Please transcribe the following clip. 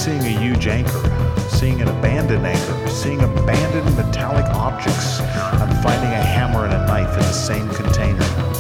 seeing a huge anchor, seeing an abandoned anchor, seeing abandoned metallic objects. I'm finding a hammer and a knife in the same container.